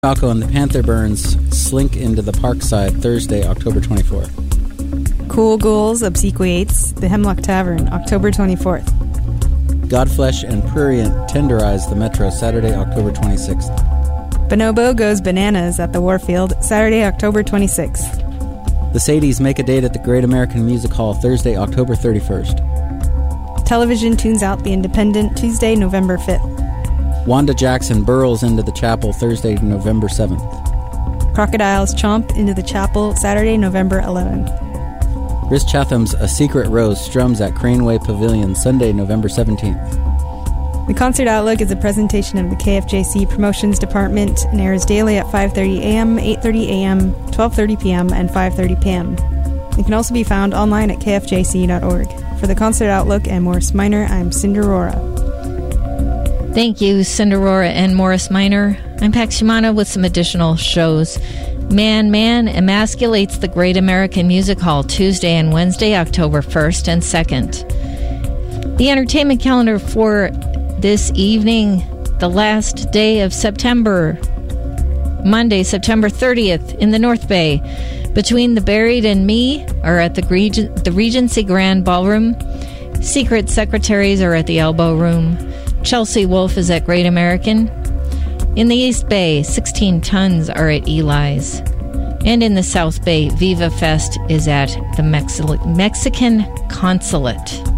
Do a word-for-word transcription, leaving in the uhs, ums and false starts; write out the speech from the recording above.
Falco and the Panther Burns slink into the Parkside Thursday, October twenty-fourth. Cool Ghouls obsequiates the Hemlock Tavern, October twenty-fourth. Godflesh and Prurient tenderize the Metro Saturday, October twenty-sixth. Bonobo goes bananas at the Warfield, Saturday, October twenty-sixth. The Sadies make a date at the Great American Music Hall Thursday, October thirty-first. Television tunes out the Independent Tuesday, November fifth. Wanda Jackson burrows into the chapel Thursday, November seventh. Crocodiles chomp into the chapel Saturday, November eleventh. Rhys Chatham's A Secret Rose strums at Craneway Pavilion Sunday, November seventeenth. The Concert Outlook is a presentation of the K F J C Promotions Department and airs daily at five thirty a.m., eight thirty a.m., twelve thirty p.m., and five thirty p.m. It can also be found online at k f j c dot org. For the Concert Outlook and Morris Minor, I'm Cinderora. Thank you, Cinderora and Morris Minor. I'm Pax Shimano with some additional shows. Man Man emasculates the Great American Music Hall Tuesday and Wednesday, October first and second. The entertainment calendar for this evening, the last day of September, Monday, September thirtieth, in the North Bay. Between the Buried and Me are at the, Reg- the Regency Grand Ballroom. Secret Secretaries are at the Elbow Room. Chelsea Wolfe is at Great American. In the East Bay, sixteen Tons are at Eli's. And in the South Bay, Viva Fest is at the Mexi- Mexican Consulate.